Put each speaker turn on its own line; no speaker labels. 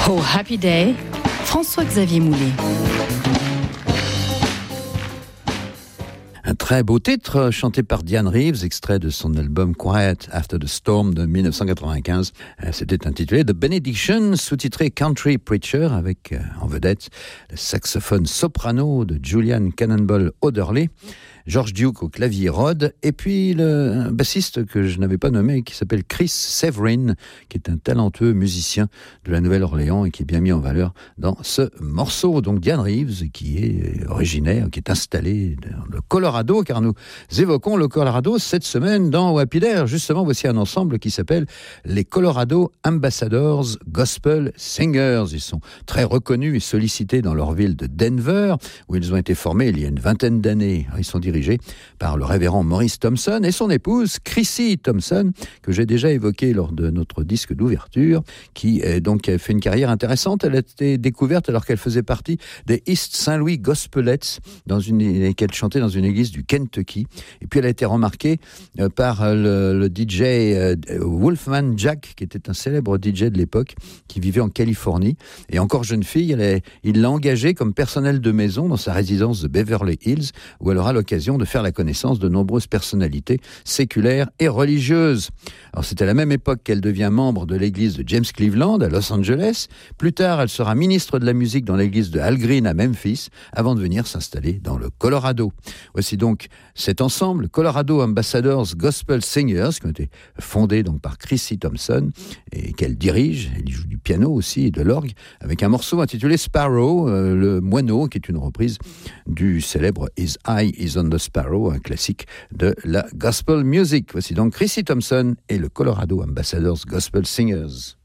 Oh Happy Day, François-Xavier Moulet.
Un très beau titre chanté par Diane Reeves, extrait de son album Quiet After the Storm de 1995. C'était intitulé The Benediction, sous-titré Country Preacher, avec en vedette le saxophone soprano de Julian Cannonball Oderle, George Duke au clavier Rod, et puis un bassiste que je n'avais pas nommé, qui s'appelle Chris Severin, qui est un talentueux musicien de la Nouvelle-Orléans et qui est bien mis en valeur dans ce morceau. Donc Diane Reeves, qui est originaire, qui est installée dans le Colorado, car nous évoquons le Colorado cette semaine dans Happy Day. Justement, voici un ensemble qui s'appelle les Colorado Ambassadors Gospel Singers. Ils sont très reconnus et sollicités dans leur ville de Denver, où ils ont été formés il y a une vingtaine d'années. Ils sont dirigés par le révérend Maurice Thompson et son épouse Chrissy Thompson, que j'ai déjà évoqué lors de notre disque d'ouverture, qui donc a fait une carrière intéressante. Elle a été découverte alors qu'elle faisait partie des East St. Louis Gospelettes, qu'elle chantait dans une église du Kentucky. Et puis elle a été remarquée par le DJ Wolfman Jack, qui était un célèbre DJ de l'époque, qui vivait en Californie. Et encore jeune fille, il l'a engagée comme personnel de maison dans sa résidence de Beverly Hills, où elle aura l'occasion de faire la connaissance de nombreuses personnalités séculaires et religieuses. Alors c'est à la même époque qu'elle devient membre de l'église de James Cleveland à Los Angeles. Plus tard, elle sera ministre de la musique dans l'église de Al Green à Memphis, avant de venir s'installer dans le Colorado. Voici donc cet ensemble, Colorado Ambassadors Gospel Singers, qui ont été fondés donc par Chrissy Thompson et qu'elle dirige. Elle joue du piano aussi et de l'orgue, avec un morceau intitulé Sparrow, le moineau, qui est une reprise du célèbre His Eye is on the Sparrow, un classique de la gospel music. Voici donc Chrissy Thompson et le Colorado Ambassadors Gospel Singers.